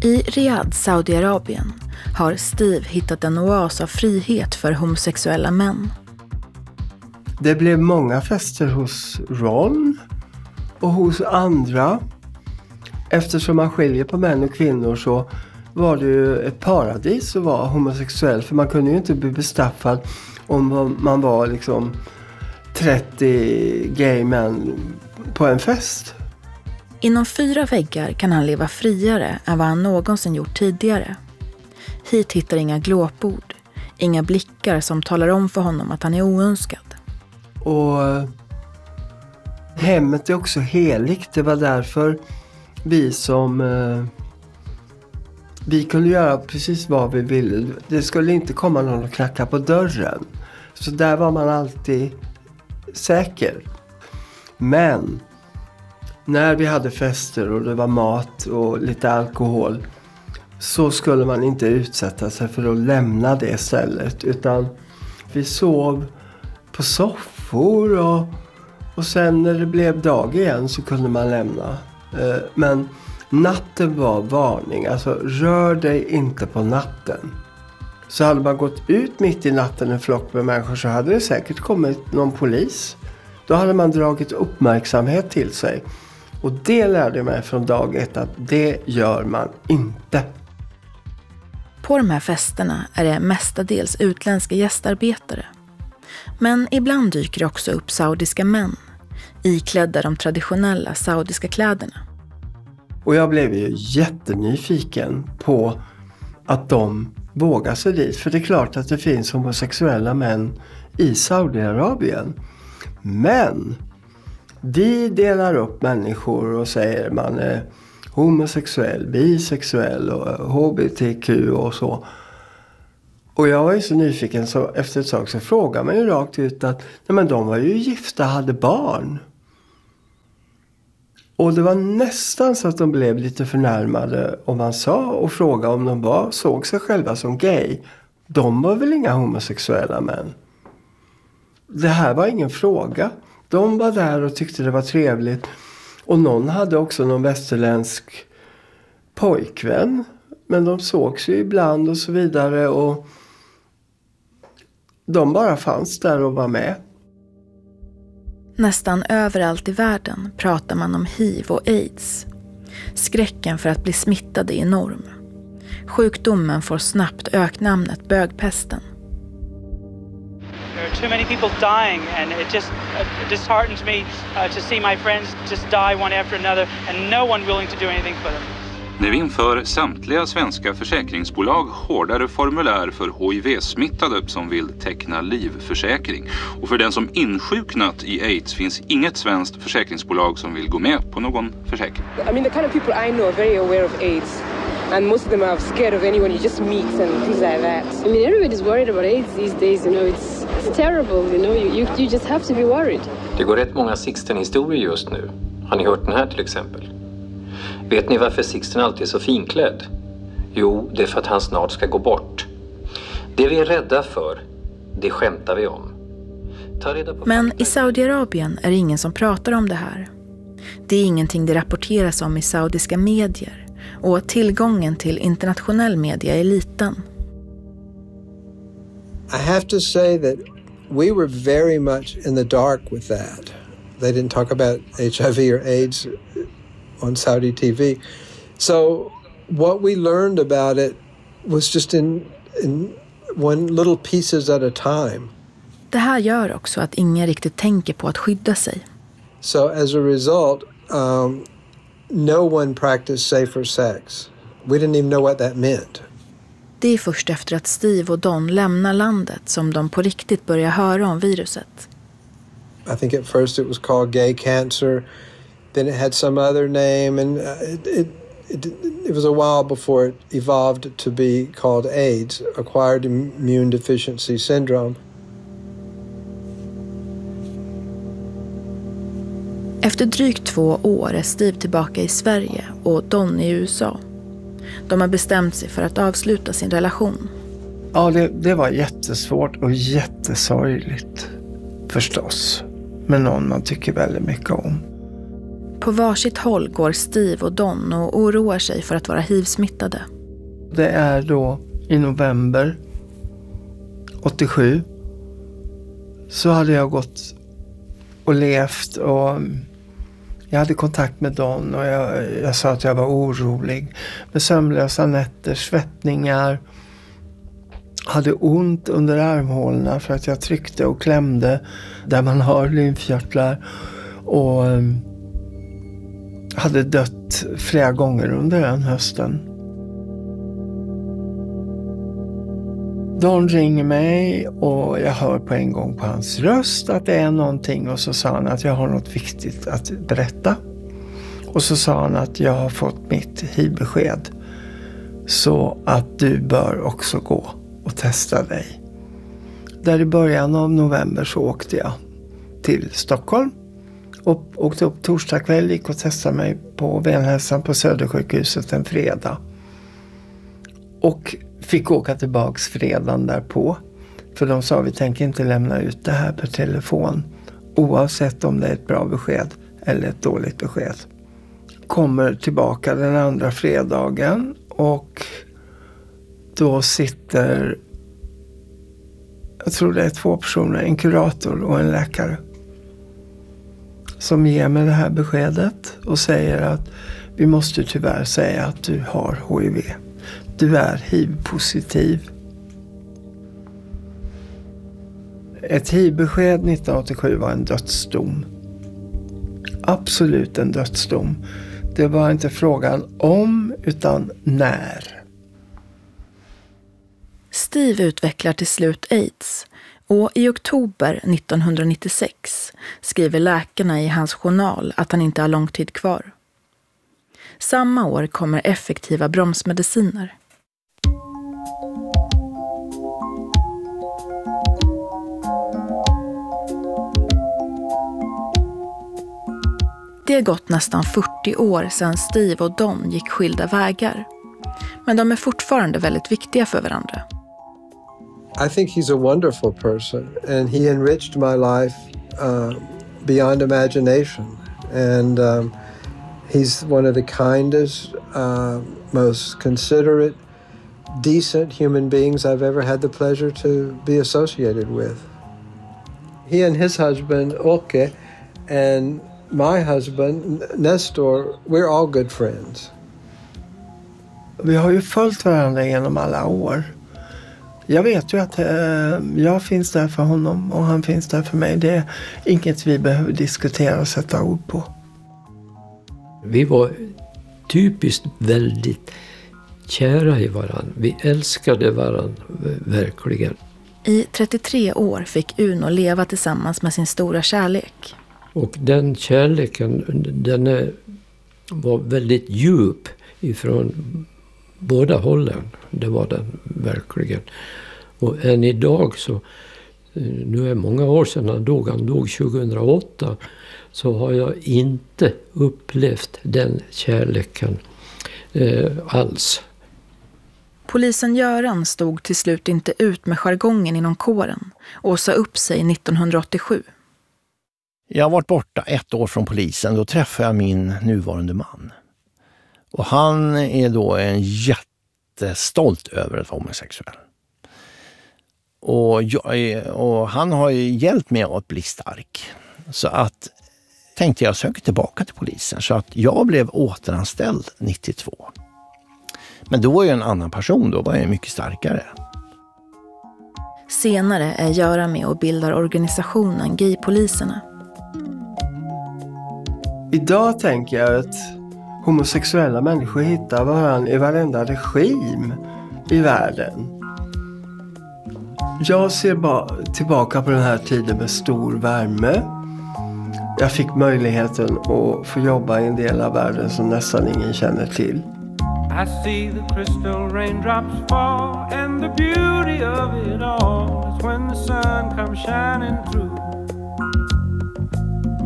I Riyadh, Saudiarabien, har Steve hittat en oas av frihet för homosexuella män. Det blev många fester hos Ron och hos andra. Eftersom man skiljer på män och kvinnor så var det ju ett paradis att vara homosexuell. För man kunde ju inte bli bestraffad om man var liksom 30 gay män på en fest. Inom 4 väggar kan han leva friare än vad han någonsin gjort tidigare. Hit hittar inga glåpord, inga blickar som talar om för honom att han är oönskad. Och hemmet är också heligt. Det var därför vi kunde göra precis vad vi ville. Det skulle inte komma någon och knacka på dörren. Så där var man alltid säker. Men när vi hade fester och det var mat och lite alkohol så skulle man inte utsätta sig för att lämna det stället. Utan vi sov på soffor och sen när det blev dag igen så kunde man lämna. Men natten var varning. Alltså rör dig inte på natten. Så hade man gått ut mitt i natten en flock med människor så hade det säkert kommit någon polis. Då hade man dragit uppmärksamhet till sig. Och det lärde jag mig från dag 1 att det gör man inte. På de här festerna är det mestadels utländska gästarbetare. Men ibland dyker det också upp saudiska män, iklädda de traditionella saudiska kläderna. Och jag blev ju jättenyfiken på att de vågar sig dit. För det är klart att det finns homosexuella män i Saudiarabien. Men vi delar upp människor och säger man är homosexuell, bisexuell och hbtq och så. Och jag var ju så nyfiken så efter ett tag så frågade man ju rakt ut att nej men de var ju gifta, hade barn. Och det var nästan så att de blev lite förnärmade om man sa och frågade om de såg sig själva som gay. De var väl inga homosexuella män. Det här var ingen fråga. De var där och tyckte det var trevligt. Och någon hade också någon västerländsk pojkvän. Men de sågs ju ibland och så vidare. Och de bara fanns där och var med. Nästan överallt i världen pratar man om HIV och AIDS. Skräcken för att bli smittad är enorm. Sjukdomen får snabbt öknamnet bögpesten. There are too many people dying and it just disheartens me to see my friends just die one after another and no one willing to do anything for them. Nu inför samtliga svenska försäkringsbolag hårdare formulär för HIV-smittade som vill teckna livförsäkring. Och för den som insjuknat i AIDS finns inget svenskt försäkringsbolag som vill gå med på någon försäkring. I mean, the kind of people I know are very aware of AIDS. And most of them are scared of anyone you just meet and things like that. I mean, everybody's worried about AIDS these days, you know, it's terrible, you know, you just have to be worried. Det går rätt många Sixten-historier just nu. Har ni hört den här till exempel? Vet ni varför Sixten alltid är så finklädd? Jo, det är för att han snart ska gå bort. Det vi är rädda för, det skämtar vi om. Ta reda på. Men i Saudiarabien är det ingen som pratar om det här. Det är ingenting det rapporteras om i saudiska medier. Och tillgången till internationell media är liten. I have to say that we were very much in the dark with that. They didn't talk about HIV or AIDS on Saudi TV. So what we learned about it was just in one little pieces at a time. Det här gör också att ingen riktigt tänker på att skydda sig. So as a result, no one practiced safer sex. We didn't even know what that meant. Det är först efter att Steve och Don lämnar landet som de på riktigt börjar höra om viruset. I think at first it was called gay cancer. Then it had some other name, and it was a while before it evolved to be called AIDS, acquired immune deficiency syndrome. Efter drygt 2 år är Steve tillbaka i Sverige och Don i USA. De har bestämt sig för att avsluta sin relation. Ja, det var jättesvårt och jättesorgligt förstås. Med någon man tycker väldigt mycket om. På varsitt håll går Steve och Don och oroar sig för att vara HIV-smittade. Det är då i november 87. Så hade jag gått och levt och jag hade kontakt med Don och jag sa att jag var orolig. Med sömnlösa nätter, svettningar. Hade ont under armhålorna för att jag tryckte och klämde där man har lymfkörtlar. Och hade dött flera gånger under den hösten. Don ringer mig och jag hör på en gång på hans röst att det är någonting. Och så sa han att jag har något viktigt att berätta. Och så sa han att jag har fått mitt HIV-besked. Så att du bör också gå och testa dig. Där i början av november så åkte jag till Stockholm. Och åkte upp torsdag kväll, gick och testade mig på Venhälsan på Södersjukhuset en fredag. Och fick åka tillbaks fredagen därpå. För de sa vi tänker inte lämna ut det här per telefon. Oavsett om det är ett bra besked eller ett dåligt besked. Kommer tillbaka den andra fredagen och då sitter, jag tror det är 2 personer, en kurator och en läkare. Som ger mig det här beskedet och säger att vi måste tyvärr säga att du har HIV. Du är HIV-positiv. Ett HIV-besked 1987 var en dödsdom. Absolut en dödsdom. Det var inte frågan om utan när. Steve utvecklar till slut AIDS och i oktober 1996 skriver läkarna i hans journal att han inte har lång tid kvar. Samma år kommer effektiva bromsmediciner. Det har gått nästan 40 år sedan Steve och Don gick skilda vägar. Men de är fortfarande väldigt viktiga för varandra. I think he's a wonderful person, and he enriched my life beyond imagination. And he's one of the kindest, most considerate, decent human beings I've ever had the pleasure to be associated with. He and his husband, Olke, and my husband, Nestor, we're all good friends. Vi har ju följt varandra genom alla år. Jag vet ju att jag finns där för honom och han finns där för mig. Det är inget vi behöver diskutera och sätta ord på. Vi var typiskt väldigt kära i varandra. Vi älskade varandra verkligen. I 33 år fick Uno leva tillsammans med sin stora kärlek. Och den kärleken, var väldigt djup ifrån båda hållen. Det var den verkligen. Och än idag så, nu är många år sedan han dog 2008, så har jag inte upplevt den kärleken alls. Polisen Göran stod till slut inte ut med jargongen inom kåren och sa upp sig 1987. Jag har varit borta 1 år från polisen. Då träffade jag min nuvarande man. Och han är då en jättestolt över att vara homosexuell. Och han har ju hjälpt mig att bli stark. Så att tänkte jag söka tillbaka till polisen. Så att jag blev återanställd 92. Men då var jag en annan person. Då var jag mycket starkare. Senare är Göran med och bildar organisationen Gaypoliserna. Idag tänker jag att homosexuella människor hittar varandra i varenda regim i världen. Jag ser bara tillbaka på den här tiden med stor värme. Jag fick möjligheten att få jobba i en del av världen som nästan ingen känner till. I see the crystal raindrops fall, and the beauty of it all is when the sun comes shining through.